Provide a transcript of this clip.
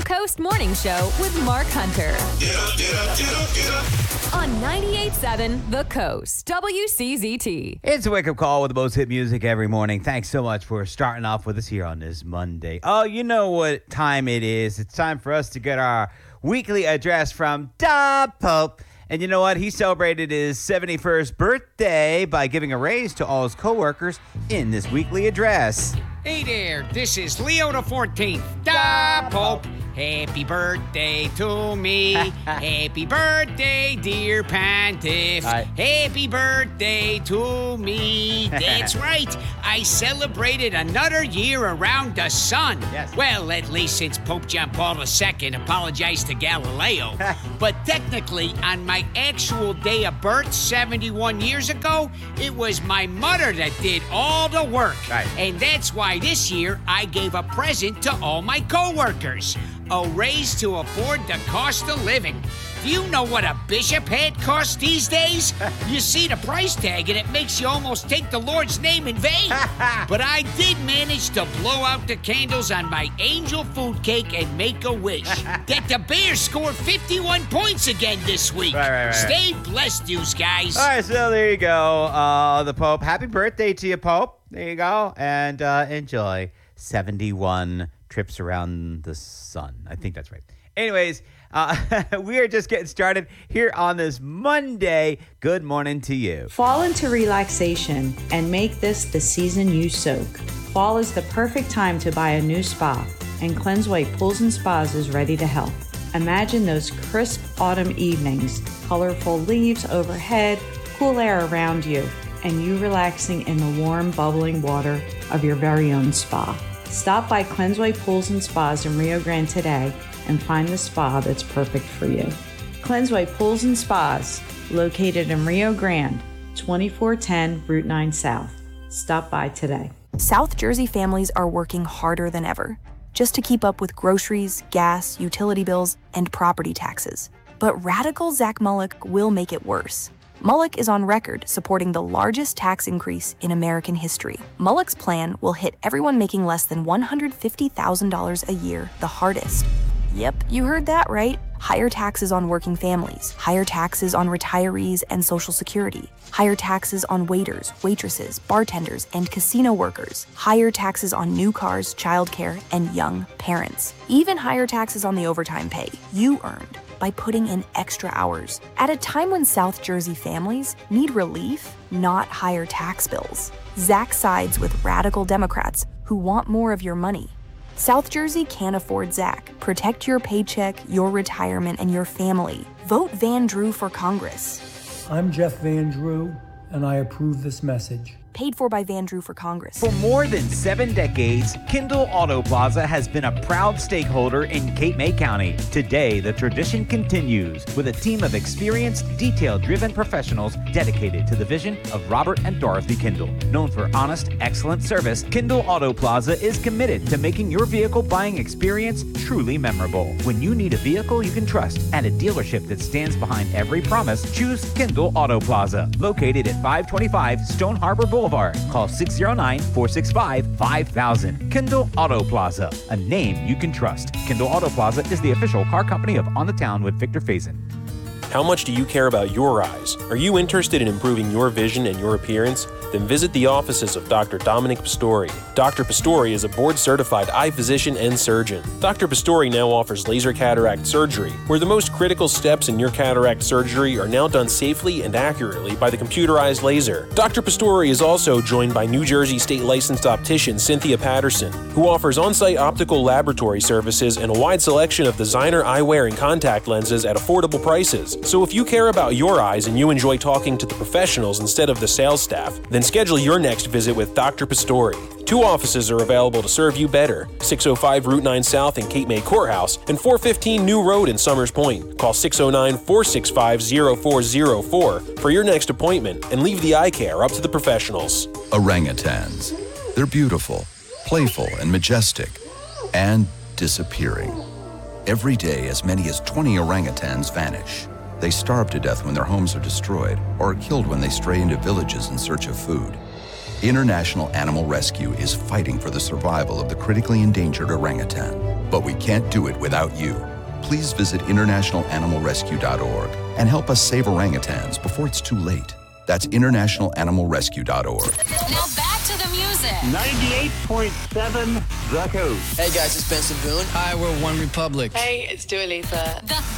Coast Morning Show with Mark Hunter. Get up, get up, get up, get up. On 98.7 The Coast, WCZT. It's a wake-up call with the most hit music every morning. Thanks so much for starting off with us here on this Monday. Oh, you know what time it is. It's time for us to get our weekly address from Da Pope. And you know what? He celebrated his 71st birthday by giving a raise to all his co-workers in this weekly address. Hey there, this is Leo the 14th, Da Pope. Happy birthday to me. Happy birthday, dear Pontiff. Hi. Happy birthday to me. That's right. I celebrated another year around the sun. Yes. Well, at least since Pope John Paul II apologized to Galileo. But technically, on my actual day of birth 71 years ago, it was my mother that did all the work. Right. And that's why this year I gave a present to all my coworkers. A raise to afford the cost of living. Do you know what a bishop hat costs these days? You see the price tag and it makes you almost take the Lord's name in vain. But I did manage to blow out the candles on my angel food cake and make a wish that the Bears scored 51 points again this week. Right. Stay blessed, you guys. All right, so there you go. The Pope. Happy birthday to you, Pope. There you go. And enjoy 71 trips around the sun. I think that's right. Anyways, we are just getting started here on this Monday. Good morning to you. Fall into relaxation and make this the season you soak. Fall is the perfect time to buy a new spa, and Cleanseway Pools and Spas is ready to help. Imagine those crisp autumn evenings, colorful leaves overhead, cool air around you, and you relaxing in the warm, bubbling water of your very own spa. Stop by Cleanseway Pools and Spas in Rio Grande today and find the spa that's perfect for you. Cleanseway Pools and Spas, located in Rio Grande, 2410 Route 9 South. Stop by today. South Jersey families are working harder than ever just to keep up with groceries, gas, utility bills, and property taxes. But radical Zach Mullick will make it worse. Mullick is on record supporting the largest tax increase in American history. Mullick's plan will hit everyone making less than $150,000 a year the hardest. Yep, you heard that right. Higher taxes on working families, higher taxes on retirees and Social Security, higher taxes on waiters, waitresses, bartenders, and casino workers, higher taxes on new cars, childcare, and young parents. Even higher taxes on the overtime pay you earned by putting in extra hours. At a time when South Jersey families need relief, not higher tax bills. Zach sides with radical Democrats who want more of your money. South Jersey can't afford Zach. Protect your paycheck, your retirement, and your family. Vote Van Drew for Congress. I'm Jeff Van Drew, and I approve this message. Paid for by Van Drew for Congress. For more than 7 decades, Kindle Auto Plaza has been a proud stakeholder in Cape May County. Today, the tradition continues with a team of experienced, detail-driven professionals dedicated to the vision of Robert and Dorothy Kindle. Known for honest, excellent service, Kindle Auto Plaza is committed to making your vehicle buying experience truly memorable. When you need a vehicle you can trust at a dealership that stands behind every promise, choose Kindle Auto Plaza, located at 525 Stone Harbor Boulevard. Call 609-465-5000. Kindle Auto Plaza, a name you can trust. Kindle Auto Plaza is the official car company of On the Town with Victor Faison. How much do you care about your eyes? Are you interested in improving your vision and your appearance? Then visit the offices of Dr. Dominic Pastori. Dr. Pastori is a board-certified eye physician and surgeon. Dr. Pastori now offers laser cataract surgery, where the most critical steps in your cataract surgery are now done safely and accurately by the computerized laser. Dr. Pastori is also joined by New Jersey State licensed optician Cynthia Patterson, who offers on-site optical laboratory services and a wide selection of designer eyewear and contact lenses at affordable prices. So if you care about your eyes and you enjoy talking to the professionals instead of the sales staff, then schedule your next visit with Dr. Pastori. 2 offices are available to serve you better: 605 Route 9 South in Cape May Courthouse and 415 New Road in Summers Point. Call 609-465-0404 for your next appointment and leave the eye care up to the professionals. Orangutans. They're beautiful, playful, and majestic, and disappearing. Every day, as many as 20 orangutans vanish. They starve to death when their homes are destroyed or are killed when they stray into villages in search of food. International Animal Rescue is fighting for the survival of the critically endangered orangutan, but we can't do it without you. Please visit internationalanimalrescue.org and help us save orangutans before it's too late. That's internationalanimalrescue.org. Now back to the music. 98.7 The Coast. Hey guys, it's Benson Boone. Hi, we're One Republic. Hey, it's Dua Lipa. The